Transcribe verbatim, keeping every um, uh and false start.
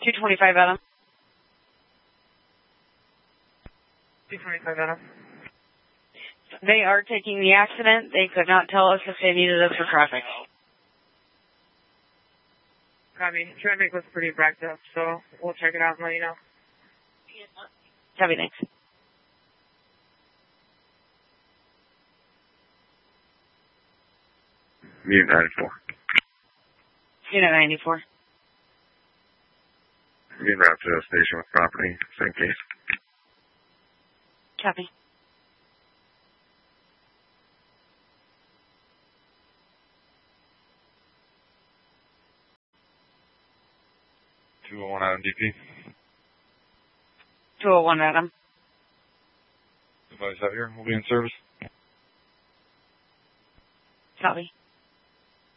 two twenty-five Adam. two twenty-five Adam. They are taking the accident. They could not tell us if they needed us for traffic. Copy. Traffic was pretty backed up, so we'll check it out and let you know. Copy, thanks. Unit ninety-four. Unit ninety-four. Unit route to the station with property. Same case. Copy. two oh one Adam D P. two oh one Adam. Somebody's out here. We'll be in service. Copy.